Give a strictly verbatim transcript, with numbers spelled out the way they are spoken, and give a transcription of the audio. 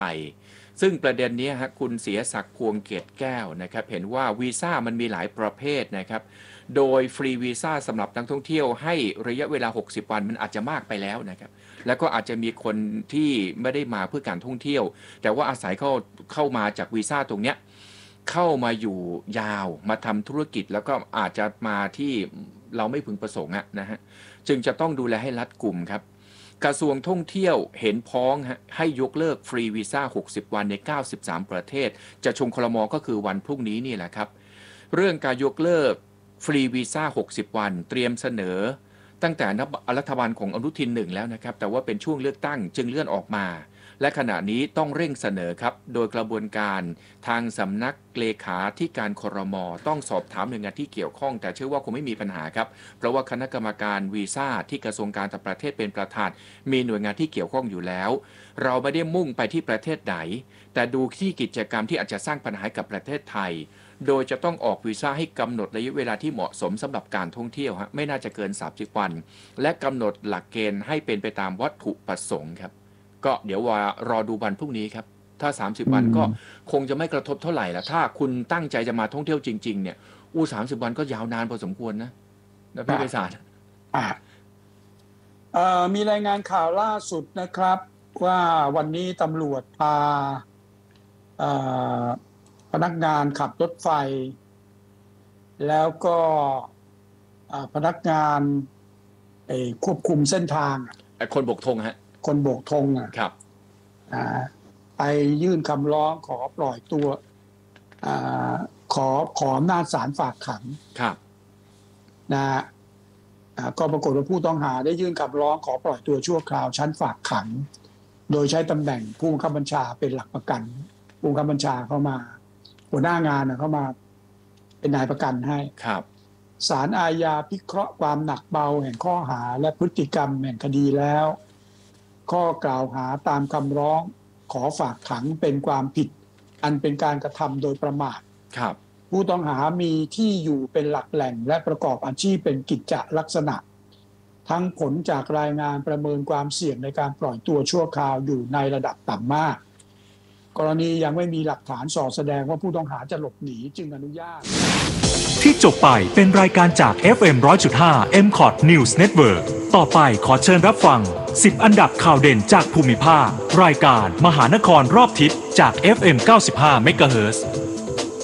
ไปซึ่งประเด็นนี้ฮะคุณเสียศักดิ์พวงเกตแก้วนะครับเห็นว่าวีซ่ามันมีหลายประเภทนะครับโดยฟรีวีซ่าสำหรับนักท่องเที่ยวให้ระยะเวลาหกสิบวันมันอาจจะมากไปแล้วนะครับแล้วก็อาจจะมีคนที่ไม่ได้มาเพื่อการท่องเที่ยวแต่ว่าอาศัยเข้าเข้ามาจากวีซ่าตรงเนี้ยเข้ามาอยู่ยาวมาทำธุรกิจแล้วก็อาจจะมาที่เราไม่พึงประสงค์นะฮะจึงจะต้องดูแลให้รัดกุมครับกระทรวงท่องเที่ยวเห็นพ้องให้ยกเลิกฟรีวีซ่าหกสิบวันในเก้าสิบสามประเทศจะชงครม.ก็คือวันพรุ่งนี้นี่แหละครับเรื่องการยกเลิกฟรีวีซ่าหกสิบวันเตรียมเสนอตั้งแต่รัฐบาลของอนุทินหนึ่งแล้วนะครับแต่ว่าเป็นช่วงเลือกตั้งจึงเลื่อนออกมาและขณะนี้ต้องเร่งเสนอครับโดยกระบวนการทางสำนักเลขาธิการครม.ต้องสอบถามหน่วยงานที่เกี่ยวข้องแต่เชื่อว่าคงไม่มีปัญหาครับเพราะว่าคณะกรรมการวีซ่าที่กระทรวงการต่างประเทศเป็นประธานมีหน่วยงานที่เกี่ยวข้องอยู่แล้วเราไม่ได้มุ่งไปที่ประเทศไหนแต่ดูที่กิจกรรมที่อาจจะสร้างปัญหากับประเทศไทยโดยจะต้องออกวีซ่าให้กำหนดระยะเวลาที่เหมาะสมสำหรับการท่องเที่ยวฮะไม่น่าจะเกินสามสิบวันและกำหนดหลักเกณฑ์ให้เป็นไปตามวัตถุประสงค์ครับก็เดี๋ยวว่ารอดูวันพรุ่งนี้ครับถ้าสามสิบวันก็คงจะไม่กระทบเท่าไหร่ละถ้าคุณตั้งใจจะมาท่องเที่ยวจริงๆเนี่ยอู้สามสิบวันก็ยาวนานพอสมควรนะนะพี่ไพศาลอ่าเอ่อมีรายงานข่าวล่าสุดนะครับว่าวันนี้ตำรวจพาเอ่อพนักงานขับรถไฟแล้วก็พนักงานควบคุมเส้นทางคนโบกธงฮะคนโบกธงอ่ะครับไปยื่นคำร้องขอปล่อยตัวขอขออำนาจศาลฝากขังครับนะก็ปรากฏว่าผู้ต้องหาได้ยื่นคำร้องขอปล่อยตัวชั่วคราวชั้นฝากขังโดยใช้ตำแหน่งผู้บังคับบัญชาเป็นหลักประกันผู้บังคับบัญชาเข้ามาหัวหน้างานเข้ามาเป็นนายประกันให้ครับศาลอาญาพิเคราะห์ความหนักเบาแห่งข้อหาและพฤติกรรมแห่งคดีแล้วข้อกล่าวหาตามคำร้องขอฝากขังเป็นความผิดอันเป็นการกระทำโดยประมาทครับผู้ต้องหามีที่อยู่เป็นหลักแหล่งและประกอบอาชีพเป็นกิจจลักษณะทั้งผลจากรายงานประเมินความเสี่ยงในการปล่อยตัวชั่วคราวอยู่ในระดับต่ำมากกรณียังไม่มีหลักฐานส่อแสดงว่าผู้ต้องหาจะหลบหนีจึงอนุญาตที่จบไปเป็นรายการจาก เอฟ เอ็ม หนึ่งร้อยจุดห้า เอ็ม คอท News Network ต่อไปขอเชิญรับฟังสิบอันดับข่าวเด่นจากภูมิภาครายการมหานครรอบทิศจาก เอฟ เอ็ม เก้าสิบห้า เมกะเฮิรตซ์